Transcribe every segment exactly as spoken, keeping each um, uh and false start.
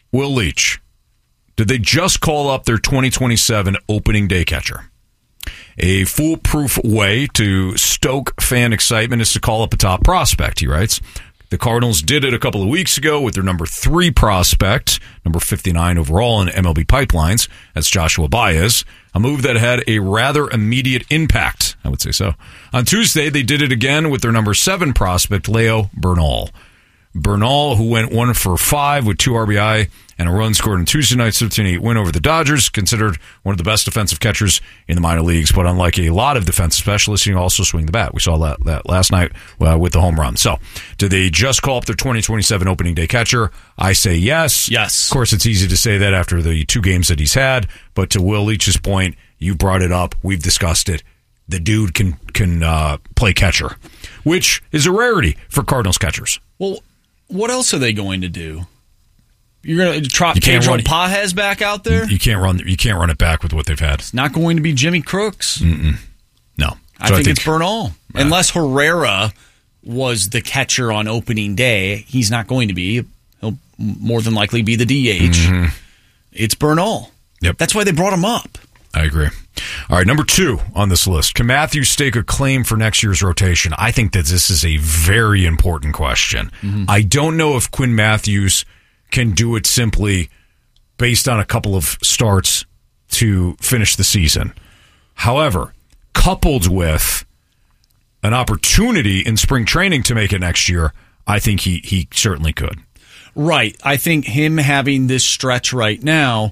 Will Leitch, did they just call up their twenty twenty-seven opening day catcher? A foolproof way to stoke fan excitement is to call up a top prospect, he writes. The Cardinals did it a couple of weeks ago with their number three prospect, number fifty-nine overall in M L B pipelines. That's Joshua Baez, a move that had a rather immediate impact, I would say so. On Tuesday, they did it again with their number seven prospect, Leo Bernal. Bernal, who went one for five with two R B I and a run scored on Tuesday night's thirteen eight win over the Dodgers, considered one of the best defensive catchers in the minor leagues. But unlike a lot of defensive specialists, he can also swing the bat. We saw that, that last night uh, with the home run. So, did they just call up their twenty twenty-seven opening day catcher? I say yes. Yes. Of course, it's easy to say that after the two games that he's had. But to Will Leitch's point, you brought it up. We've discussed it. The dude can can uh, play catcher, which is a rarity for Cardinals catchers. Well, what else are they going to do? You're going to trot Pedro Pages back out there? You can't run. You can't run it back with what they've had. It's not going to be Jimmy Crooks. Mm-mm. No, so I, think I think it's Bernal. Yeah. Unless Herrera was the catcher on opening day, he's not going to be. He'll more than likely be the D H. Mm-hmm. It's Bernal. Yep. That's why they brought him up. I agree. All right, number two on this list. Can Matthews stake a claim for next year's rotation? I think that this is a very important question. Mm-hmm. I don't know if Quinn Matthews can do it simply based on a couple of starts to finish the season. However, coupled with an opportunity in spring training to make it next year, I think he, he certainly could. Right. I think him having this stretch right now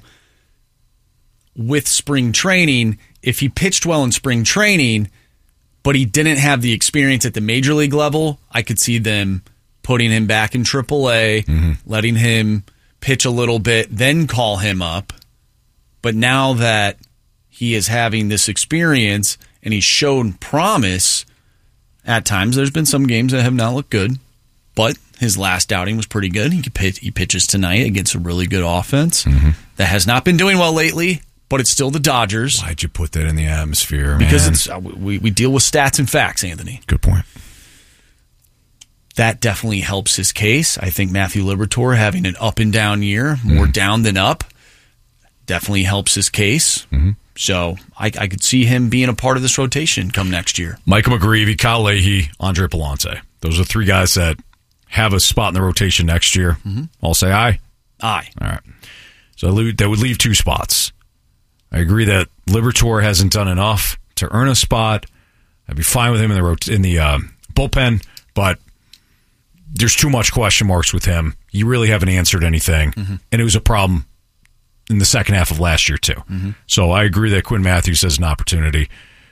with spring training, if he pitched well in spring training, but he didn't have the experience at the major league level, I could see them putting him back in triple A, mm-hmm. letting him pitch a little bit, then call him up. But now that he is having this experience and he's shown promise at times, there's been some games that have not looked good, but his last outing was pretty good. He could pitch, he pitches tonight against a really good offense mm-hmm. that has not been doing well lately, but it's still the Dodgers. Why'd you put that in the atmosphere, because man? It's, uh, we, we deal with stats and facts, Anthony. Good point. That definitely helps his case. I think Matthew Liberatore having an up and down year, more mm-hmm. down than up, definitely helps his case. Mm-hmm. So I, I could see him being a part of this rotation come next year. Michael McGreevy, Kyle Leahy, Andre Palante. Those are three guys that have a spot in the rotation next year. Mm-hmm. I'll say aye. Aye. All right. So that would leave two spots. I agree that Liberatore hasn't done enough to earn a spot. I'd be fine with him in the rot- in the uh, bullpen, but there's too much question marks with him. You really haven't answered anything, mm-hmm. and it was a problem in the second half of last year too. Mm-hmm. So I agree that Quinn Matthews has an opportunity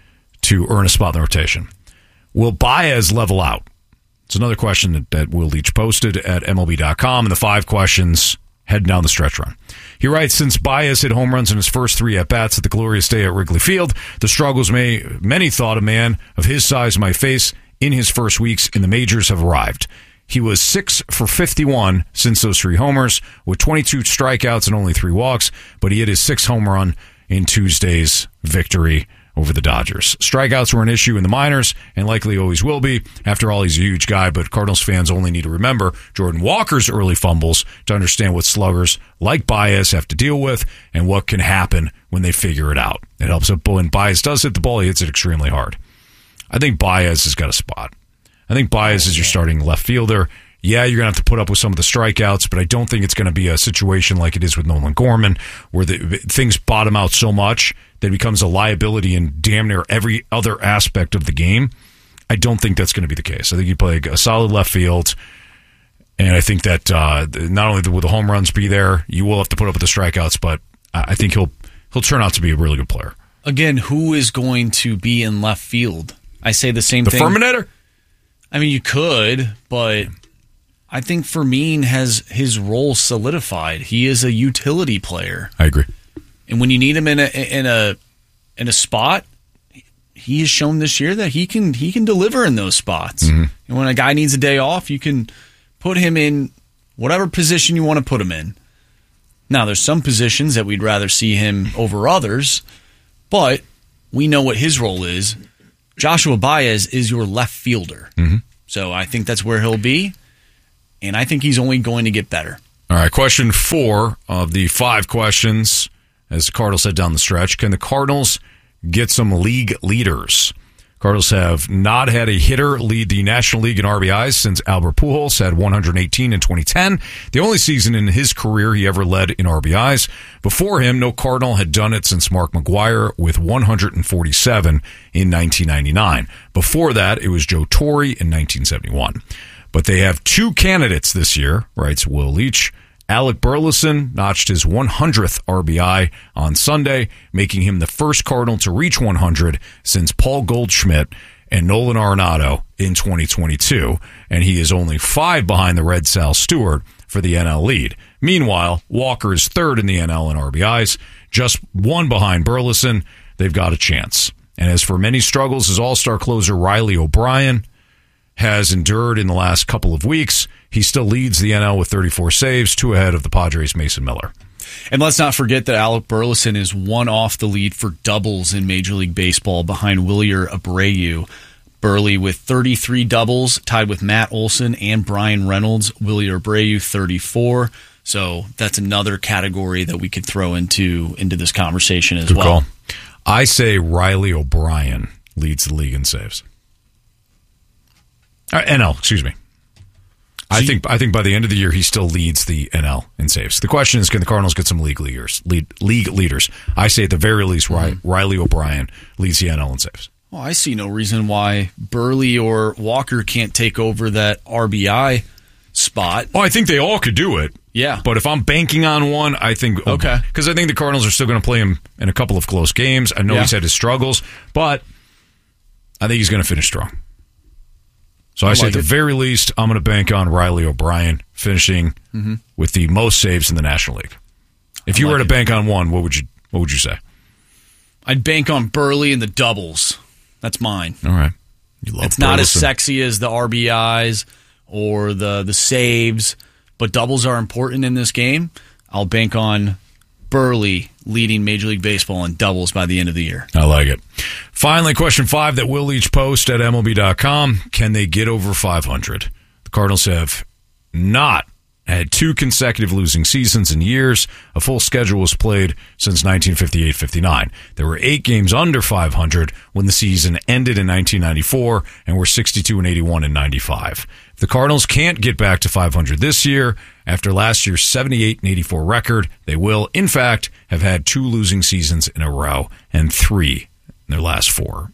to earn a spot in the rotation. Will Baez level out? It's another question that, that Will Leitch posted at M L B dot com, and the five questions heading down the stretch run. He writes, since Baez hit home runs in his first three at-bats at the glorious day at Wrigley Field, the struggles may, many thought a man of his size might face in his first weeks in the majors have arrived. He was six for fifty-one since those three homers, with twenty-two strikeouts and only three walks, but he hit his sixth home run in Tuesday's victory over the Dodgers. Strikeouts were an issue in the minors, and likely always will be. After all, he's a huge guy, but Cardinals fans only need to remember Jordan Walker's early fumbles to understand what sluggers like Baez have to deal with and what can happen when they figure it out. It helps up when Baez does hit the ball, he hits it extremely hard. I think Baez has got a spot. I think Baez is your starting left fielder. Yeah, you're going to have to put up with some of the strikeouts, but I don't think it's going to be a situation like it is with Nolan Gorman, where the, things bottom out so much that it becomes a liability in damn near every other aspect of the game. I don't think that's going to be the case. I think you play a solid left field, and I think that uh, not only will the home runs be there, you will have to put up with the strikeouts, but I think he'll he'll turn out to be a really good player. Again, who is going to be in left field? I say the same the thing. The Furminator? I mean, you could, but I think Fermin has his role solidified. He is a utility player. I agree. And when you need him in a in a in a spot, he has shown this year that he can he can deliver in those spots. Mm-hmm. And when a guy needs a day off, you can put him in whatever position you want to put him in. Now, there's some positions that we'd rather see him over others, but we know what his role is. Joshua Baez is your left fielder. Mm-hmm. So I think that's where he'll be, and I think he's only going to get better. All right, question four of the five questions as the Cardinals head down the stretch. Can the Cardinals get some league leaders? Cardinals have not had a hitter lead the National League in R B Is since Albert Pujols had one hundred eighteen in twenty ten, the only season in his career he ever led in R B Is. Before him, no Cardinal had done it since Mark McGwire with one hundred forty-seven in nineteen ninety-nine. Before that, it was Joe Torre in nineteen seventy-one. But they have two candidates this year, writes Will Leach. Alec Burleson notched his one hundredth R B I on Sunday, making him the first Cardinal to reach one hundred since Paul Goldschmidt and Nolan Arenado in twenty twenty-two, and he is only five behind the Red Sal Stewart for the N L lead. Meanwhile, Walker is third in the N L in R B Is, just one behind Burleson. They've got a chance. And as for many struggles, his all-star closer Riley O'Brien has endured in the last couple of weeks, he still leads the N L with thirty-four saves, two ahead of the Padres' Mason Miller. And let's not forget that Alec Burleson is one off the lead for doubles in Major League Baseball behind Wilyer Abreu. Burley with thirty-three doubles, tied with Matt Olson and Brian Reynolds. Wilyer Abreu, thirty-four. So that's another category that we could throw into, into this conversation as Good well. Call. I say Riley O'Brien leads the league in saves. Uh, N L, excuse me. I So think I think by the end of the year he still leads the N L in saves. The question is, can the Cardinals get some league leaders? Lead, league leaders. I say at the very least, mm-hmm. Riley O'Brien leads the N L in saves. Well, I see no reason why Burley or Walker can't take over that R B I spot. Oh, I think they all could do it. Yeah. But if I'm banking on one, I think okay, because I think the Cardinals are still going to play him in a couple of close games. I know yeah. he's had his struggles, but I think he's going to finish strong. So I, I say like at the it. very least, I'm going to bank on Riley O'Brien finishing mm-hmm. with the most saves in the National League. If I you like were to it. bank on one, what would you what would you say? I'd bank on Burley and the doubles. That's mine. All right. You love it's not as sexy as the R B Is or the the saves, but doubles are important in this game. I'll bank on Burley leading Major League Baseball in doubles by the end of the year. I like it. Finally, question five that Will Leach post at M L B dot com. Can they get over five hundred? The Cardinals have not had two consecutive losing seasons in years. A full schedule was played since nineteen fifty-eight fifty-nine. There were eight games under five hundred when the season ended in nineteen ninety-four and were sixty-two and eighty-one in ninety-five. If the Cardinals can't get back to five hundred this year, after last year's seventy-eight and eighty-four record, they will, in fact, have had two losing seasons in a row and three in their last four.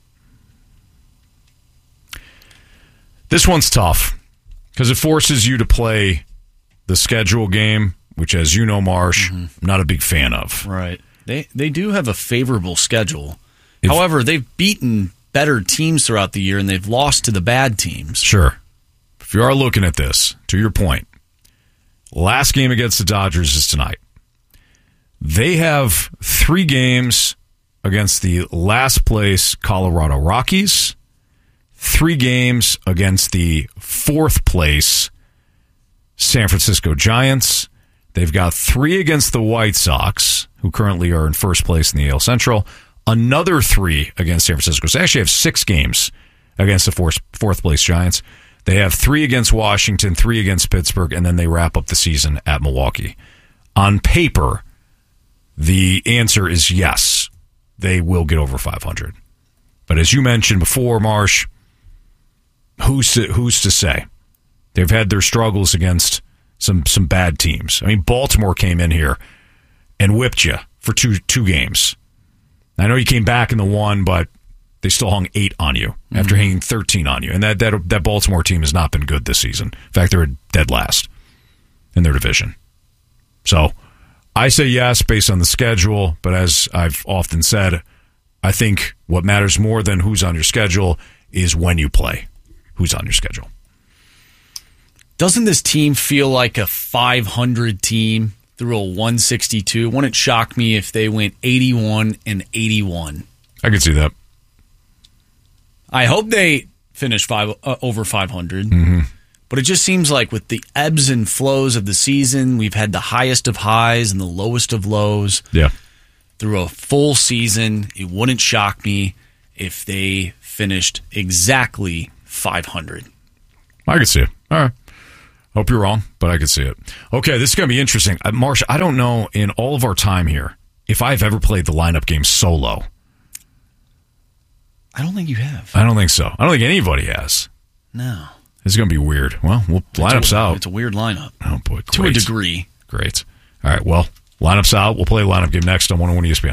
This one's tough because it forces you to play the schedule game, which, as you know, Marsh, mm-hmm. I'm not a big fan of. Right. They they do have a favorable schedule. If, However, they've beaten better teams throughout the year, and they've lost to the bad teams. Sure. If you are looking at this, to your point, last game against the Dodgers is tonight. They have three games against the last place Colorado Rockies, three games against the fourth place San Francisco Giants. They've got three against the White Sox, who currently are in first place in the A L Central. Another three against San Francisco. So they actually have six games against the fourth, fourth place Giants. They have three against Washington, three against Pittsburgh, and then they wrap up the season at Milwaukee. On paper, the answer is yes, they will get over five hundred. But as you mentioned before, Marsh, who's to, who's to say? They've had their struggles against some some bad teams. I mean, Baltimore came in here and whipped you for two two games. I know you came back in the one, but they still hung eight on you after mm-hmm. hanging thirteen on you. And that, that that Baltimore team has not been good this season. In fact, they're dead last in their division. So I say yes based on the schedule, but as I've often said, I think what matters more than who's on your schedule is when you play. Who's on your schedule? Doesn't this team feel like a five hundred team through a one sixty-two? Wouldn't it shock me if they went eighty-one and eighty-one? I could see that. I hope they finish five uh, over five hundred. Mm-hmm. But it just seems like with the ebbs and flows of the season, we've had the highest of highs and the lowest of lows. Yeah. Through a full season, it wouldn't shock me if they finished exactly five hundred. I could see it. All right. Hope you're wrong, but I could see it. Okay, this is going to be interesting. Uh, Marsh, I don't know in all of our time here if I've ever played the lineup game solo. I don't think you have. I don't think so. I don't think anybody has. No. This is going to be weird. Well, we'll lineups a, out. It's a weird lineup. Oh, boy. Great. To a degree. Great. All right, well, lineups out. We'll play the lineup game next on one oh one E S P N.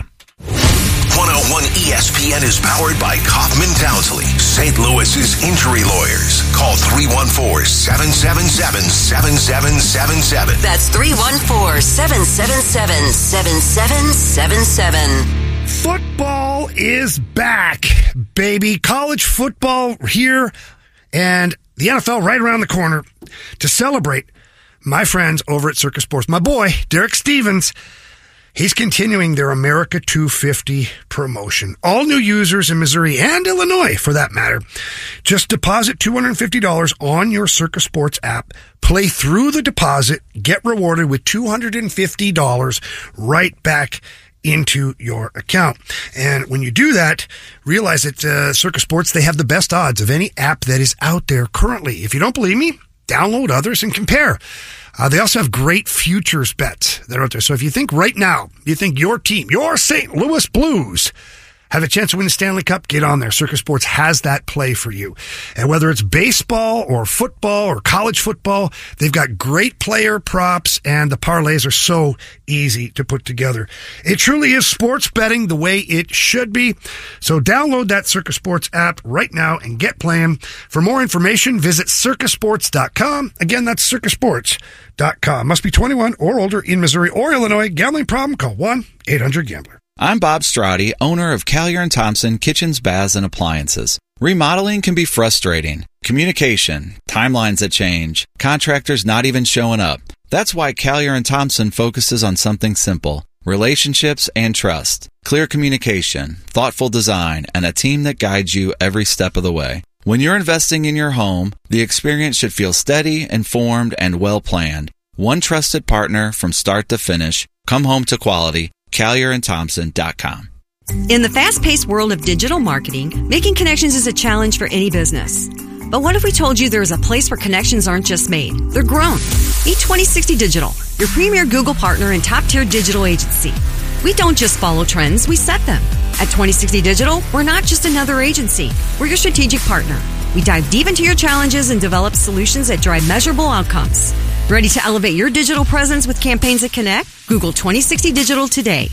one oh one E S P N is powered by Kaufman Townsley, Saint Louis's injury lawyers. Call three one four, seven seven seven, seven seven seven seven. That's three one four, seven seven seven, seven seven seven seven. Football is back, baby. College football here and the N F L right around the corner. To celebrate, my friends over at Circus Sports, my boy, Derek Stevens, he's continuing their America two fifty promotion. All new users in Missouri and Illinois, for that matter, just deposit two hundred fifty dollars on your Circus Sports app, play through the deposit, get rewarded with two hundred fifty dollars right back into your account. And when you do that, realize that uh, Circus Sports, they have the best odds of any app that is out there currently. If you don't believe me, download others and compare. Uh, they also have great futures bets that are out there. So if you think right now, you think your team, your Saint Louis Blues, have a chance to win the Stanley Cup, get on there. Circus Sports has that play for you. And whether it's baseball or football or college football, they've got great player props, and the parlays are so easy to put together. It truly is sports betting the way it should be. So download that Circus Sports app right now and get playing. For more information, visit circus sports dot com. Again, that's circus sports dot com. Must be twenty-one or older in Missouri or Illinois. Gambling problem? Call one eight hundred gambler. I'm Bob Strati, owner of Callier and Thompson Kitchens, Baths, and Appliances. Remodeling can be frustrating. Communication, timelines that change, contractors not even showing up. That's why Callier and Thompson focuses on something simple: relationships and trust. Clear communication, thoughtful design, and a team that guides you every step of the way. When you're investing in your home, the experience should feel steady, informed, and well-planned. One trusted partner from start to finish. Come home to quality. Callier and Thompson dot com. In the fast-paced world of digital marketing, making connections is a challenge for any business. But what if we told you there is a place where connections aren't just made, they're grown? Meet twenty sixty Digital, your premier Google partner and top-tier digital agency. We don't just follow trends, we set them. At twenty sixty Digital, we're not just another agency. We're your strategic partner. We dive deep into your challenges and develop solutions that drive measurable outcomes. Ready to elevate your digital presence with campaigns that connect? Google twenty sixty Digital today.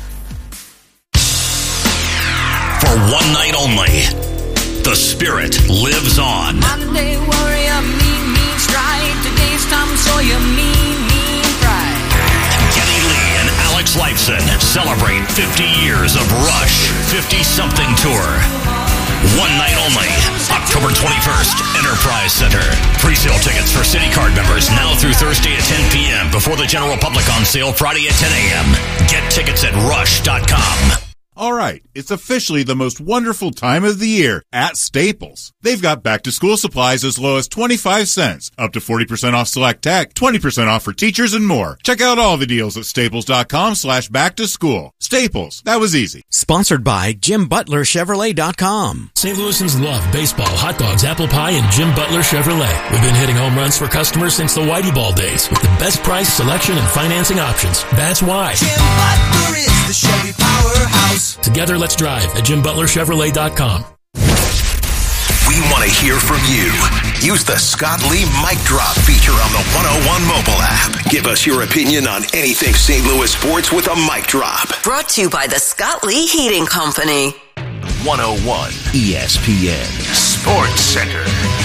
For one night only, the spirit lives on. Monday warrior, mean, mean strike. Today's Tom Sawyer, mean, mean pride. Kenny Lee and Alex Lifeson celebrate fifty years of Rush fifty-something tour. One night only, October twenty-first, Enterprise Center. Pre-sale tickets for City Card members now through Thursday at ten p.m. Before the general public on sale Friday at ten a.m. Get tickets at rush dot com. All right, it's officially the most wonderful time of the year at Staples. They've got back-to-school supplies as low as twenty-five cents, up to forty percent off select tech, twenty percent off for teachers, and more. Check out all the deals at staples dot com slash back to school. Staples, that was easy. Sponsored by Jim Butler Chevrolet dot com. Saint Louisans love baseball, hot dogs, apple pie, and Jim Butler Chevrolet. We've been hitting home runs for customers since the Whitey Ball days with the best price, selection, and financing options. That's why Jim Butler is the Chevy powerhouse. Together, let's drive at Jim Butler Chevrolet dot com. We want to hear from you. Use the Scott Lee Mic Drop feature on the one oh one mobile app. Give us your opinion on anything Saint Louis sports with a mic drop. Brought to you by the Scott Lee Heating Company. one oh one E S P N Sports Center.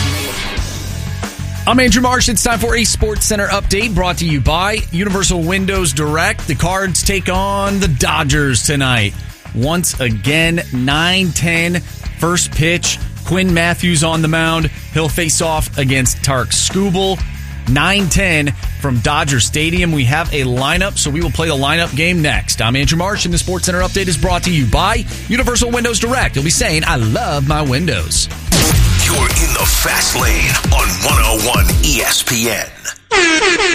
I'm Andrew Marsh. It's time for a Sports Center update brought to you by Universal Windows Direct. The Cards take on the Dodgers tonight. Once again, nine ten, first pitch. Quinn Matthews on the mound. He'll face off against Tarek Skubal. nine ten from Dodger Stadium. We have a lineup, so we will play the lineup game next. I'm Andrew Marsh, and the Sports Center update is brought to you by Universal Windows Direct. You'll be saying, I love my windows. You're in the fast lane on one oh one E S P N.